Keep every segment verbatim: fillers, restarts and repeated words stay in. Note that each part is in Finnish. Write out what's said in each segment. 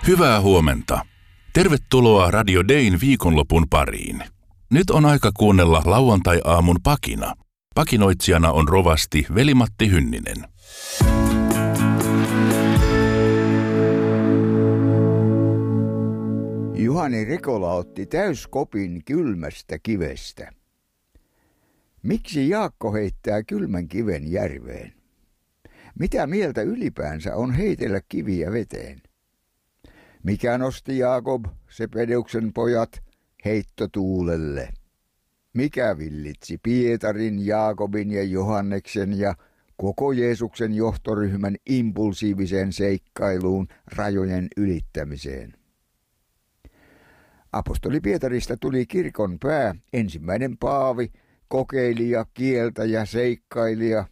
Hyvää huomenta. Tervetuloa Radio Dayn viikonlopun pariin. Nyt on aika kuunnella lauantai-aamun pakina. Pakinoitsijana on rovasti Veli-Matti Hynninen. Juhani Rekola otti täyskopin kylmästä kivestä. Miksi Jaakko heittää kylmän kiven järveen? Mitä mieltä ylipäänsä on heitellä kiviä veteen? Mikä nosti Jaakob, Sebedeuksen pojat, heittotuulelle? Mikä villitsi Pietarin, Jaakobin ja Johanneksen ja koko Jeesuksen johtoryhmän impulsiiviseen seikkailuun rajojen ylittämiseen? Apostoli Pietarista tuli kirkon pää, ensimmäinen paavi, kokeilija, kieltäjä, seikkailija.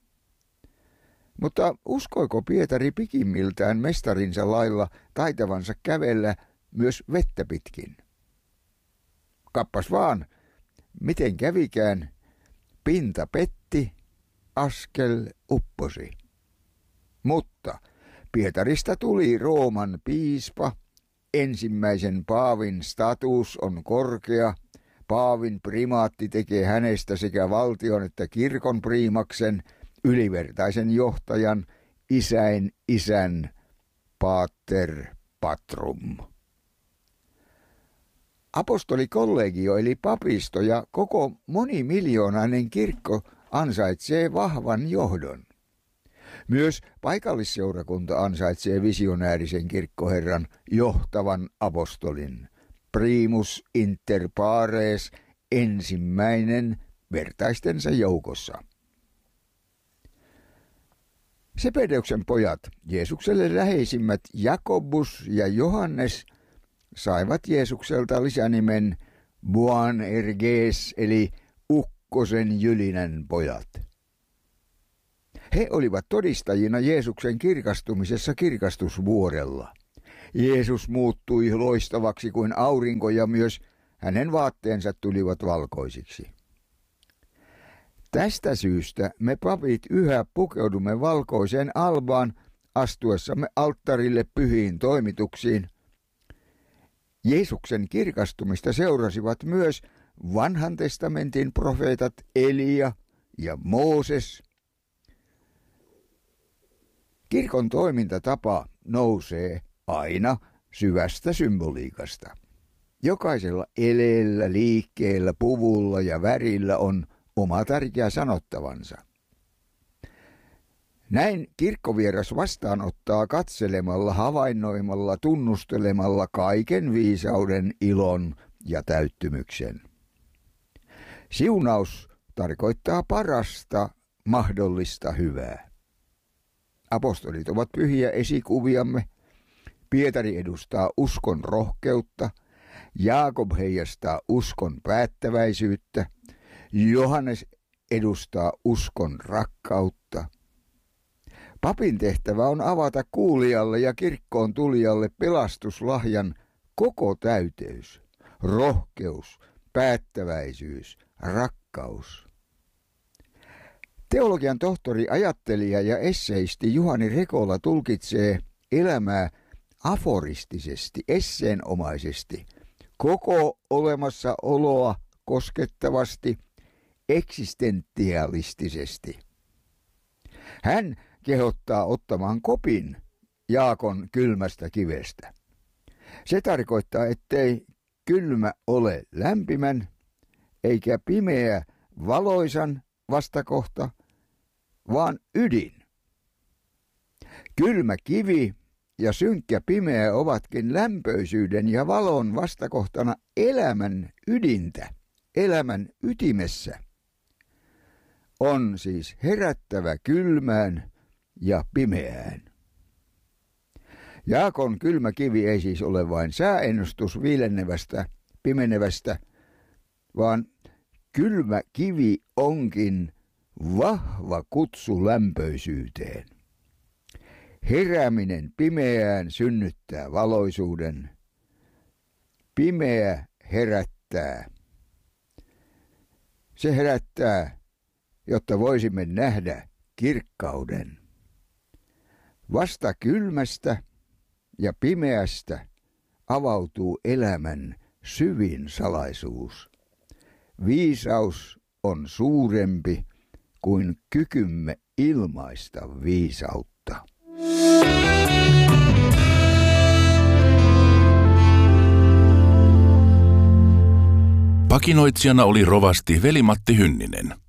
Mutta uskoiko Pietari pikimmiltään mestarinsa lailla taitavansa kävellä myös vettä pitkin? Kappas vaan, miten kävikään, pinta petti, askel upposi. Mutta Pietarista tuli Rooman piispa, ensimmäisen paavin status on korkea, paavin primaatti tekee hänestä sekä valtion että kirkon priimaksen, ylivertaisen johtajan, isäin isän, pater patrum. Apostolikollegio eli papisto ja koko monimiljoonainen kirkko ansaitsee vahvan johdon. Myös paikallisseurakunta ansaitsee visionäärisen kirkkoherran johtavan apostolin. Primus inter pares, ensimmäinen vertaistensa joukossa. Sebedeuksen pojat, Jeesukselle läheisimmät Jakobus ja Johannes, saivat Jeesukselta lisänimen Boanerges eli ukkosen jylinän pojat. He olivat todistajina Jeesuksen kirkastumisessa kirkastusvuorella. Jeesus muuttui loistavaksi kuin aurinko ja myös hänen vaatteensa tulivat valkoisiksi. Tästä syystä me papit yhä pukeudumme valkoiseen albaan astuessamme alttarille pyhiin toimituksiin. Jeesuksen kirkastumista seurasivat myös vanhan testamentin profeetat Elia ja Mooses. Kirkon toimintatapa nousee aina syvästä symboliikasta. Jokaisella eleellä, liikkeellä, puvulla ja värillä on oma tärkeä sanottavansa. Näin kirkkovieras vastaanottaa katselemalla, havainnoimalla, tunnustelemalla kaiken viisauden, ilon ja täyttymyksen. Siunaus tarkoittaa parasta mahdollista hyvää. Apostolit ovat pyhiä esikuviamme. Pietari edustaa uskon rohkeutta. Jaakob heijastaa uskon päättäväisyyttä. Johannes edustaa uskon rakkautta. Papin tehtävä on avata kuulijalle ja kirkkoon tulijalle pelastuslahjan koko täyteys, rohkeus, päättäväisyys, rakkaus. Teologian tohtori, ajattelija ja esseisti Juhani Rekola tulkitsee elämää aforistisesti, esseenomaisesti, koko olemassaoloa koskettavasti, eksistentialistisesti. Hän kehottaa ottamaan kopin Jaakon kylmästä kivestä. Se tarkoittaa, ettei kylmä ole lämpimän, eikä pimeä valoisan vastakohta, vaan ydin. Kylmä kivi ja synkkä pimeä ovatkin lämpöisyyden ja valon vastakohtana elämän ydintä, elämän ytimessä. On siis herättävä kylmään ja pimeään. Jaakon kylmä kivi ei siis ole vain sääennustus viilennevästä, pimenevästä, vaan kylmä kivi onkin vahva kutsu lämpöisyyteen. Herääminen pimeään synnyttää valoisuuden. Pimeä herättää. Se herättää, jotta voisimme nähdä kirkkauden. Vasta kylmästä ja pimeästä avautuu elämän syvin salaisuus. Viisaus on suurempi kuin kykymme ilmaista viisautta. Pakinoitsijana oli rovasti Veli-Matti Hynninen.